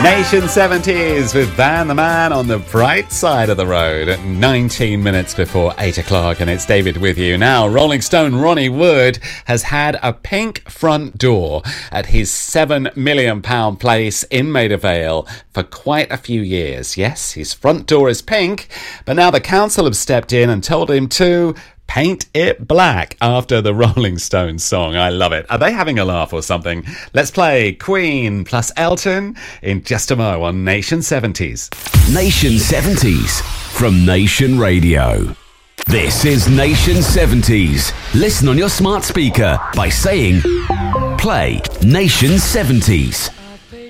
Nation 70s with Van the Man on the bright side of the road at 19 minutes before 8 o'clock, and it's David with you. Now, Rolling Stone Ronnie Wood has had a pink front door at his £7 million place in Maida Vale for quite a few years. Yes, his front door is pink, but now the council have stepped in and told him to paint it black after the Rolling Stones song. I love it. Are they having a laugh or something? Let's play Queen plus Elton in just a mo on Nation 70s. Nation 70s from Nation Radio. This is Nation 70s. Listen on your smart speaker by saying, play Nation 70s.